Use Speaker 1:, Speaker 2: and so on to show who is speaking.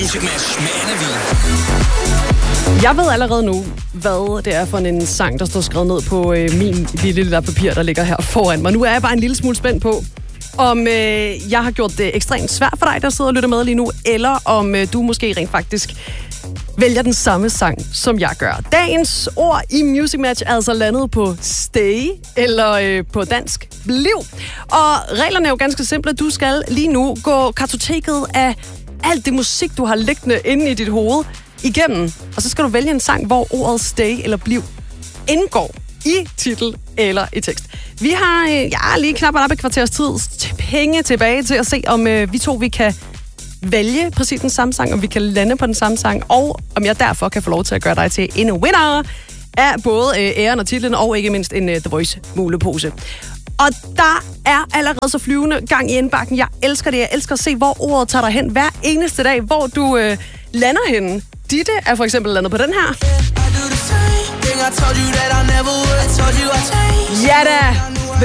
Speaker 1: Music Match med Anna Vin.
Speaker 2: Jeg ved allerede nu, hvad det er for en sang, der står skrevet ned på min lille papir, der ligger her foran mig. Nu er jeg bare en lille smule spændt på, om jeg har gjort det ekstremt svært for dig, der sidder og lytter med lige nu, eller om du måske rent faktisk vælger den samme sang, som jeg gør. Dagens ord i Music Match er altså landet på stay, eller på dansk bliv. Og reglerne er jo ganske simple. Du skal lige nu gå kartoteket af alt det musik, du har liggende inde i dit hoved igennem. Og så skal du vælge en sang, hvor ordet stay eller bliv indgår i titel eller i tekst. Vi har lige knap op et kvarters tid penge tilbage til at se, om vi kan vælge præcis den samme sang, om vi kan lande på den samme sang, og om jeg derfor kan få lov til at gøre dig til en winner af både æren og titlen, og ikke mindst en The Voice mulepose. Og der er allerede så flyvende gang i indbakken. Jeg elsker det. Jeg elsker at se, hvor ordet tager dig hen hver eneste dag, hvor du lander henne. Ditte er for eksempel landet på den her. Ja da!